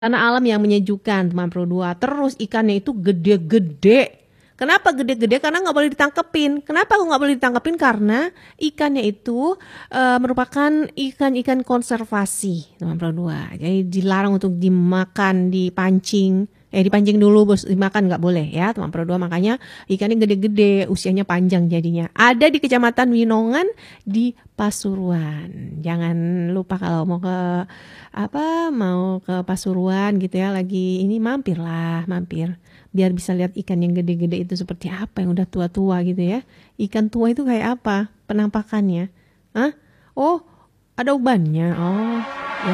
Karena alam yang menyejukkan, teman Pro 2. Terus ikannya itu gede-gede. Kenapa gede-gede? Karena nggak boleh ditangkepin. Kenapa aku nggak boleh ditangkepin? Karena ikannya itu merupakan ikan-ikan konservasi, teman Pro 2. Jadi dilarang untuk dimakan, dipancing. Dipancing dulu, bos, dimakan nggak boleh ya, teman Pro 2. Makanya ikannya gede-gede, usianya panjang jadinya. Ada di Kecamatan Winongan di Pasuruan. Jangan lupa kalau mau ke Pasuruan gitu ya, lagi ini mampir biar bisa lihat ikan yang gede-gede itu seperti apa, yang udah tua-tua gitu ya. Ikan tua itu kayak apa penampakannya? Hah? Oh, ada ubannya. Oh,